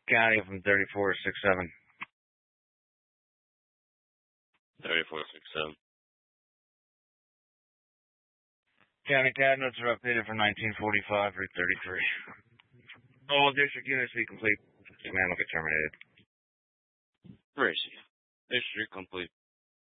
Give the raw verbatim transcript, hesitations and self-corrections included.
County from thirty-four sixty-seven. thirty-four sixty-seven. County cabinets are updated from nineteen forty-five through thirty-three. All district units be complete. Command will get terminated. Racy. District complete.